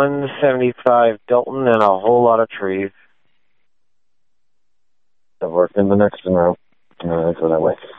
175 Dalton and a whole lot of trees. I've worked in the next row. Go that way.